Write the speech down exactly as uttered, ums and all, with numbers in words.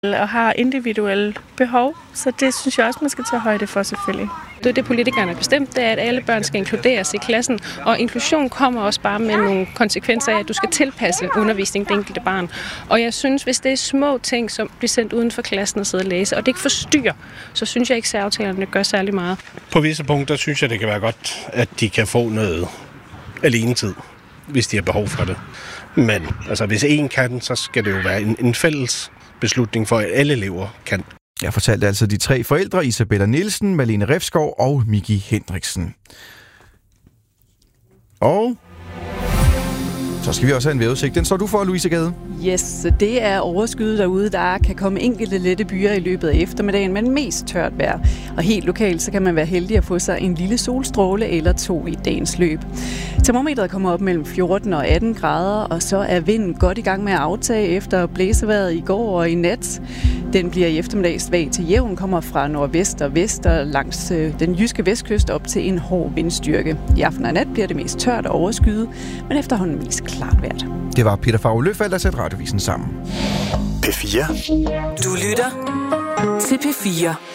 og har individuelle behov, så det synes jeg også, man skal tage højde for selvfølgelig. Det er det, politikerne har bestemt, det er, at alle børn skal inkluderes i klassen, og inklusion kommer også bare med nogle konsekvenser af, at du skal tilpasse undervisningen det enkelte barn. Og jeg synes, hvis det er små ting, som bliver sendt uden for klassen og sidder og læse, og det ikke forstyrrer, så synes jeg ikke, at særaftalerne gør særlig meget. På visse punkter synes jeg, det kan være godt, at de kan få noget alenetid, hvis de har behov for det. Men altså, hvis en kan, så skal det jo være en, en fælles beslutning for, at alle elever kan. Jeg fortalte altså de tre forældre, Isabella Nielsen, Malene Refskov og Miki Hendriksen. Og så skal vi også have en vejrudsigt. Den står du for, Louise Gade. Yes, det er overskyet derude. Der kan komme enkelte lette byer i løbet af eftermiddagen, men mest tørt vejr. Og helt lokalt, så kan man være heldig at få sig en lille solstråle eller to i dagens løb. Termometret kommer op mellem fjorten og atten grader, og så er vinden godt i gang med at aftage efter blæseværet i går og i nat. Den bliver i eftermiddag svag til jævn, kommer fra nordvest og vest og langs øh, den jyske vestkyst op til en hård vindstyrke. I aften og nat bliver det mest tørt og overskyet, men efterhånden mest klart vejr. Det var Peter Favre Løfald, der satte Radiovisen sammen. P fire. Du lytter til P fire.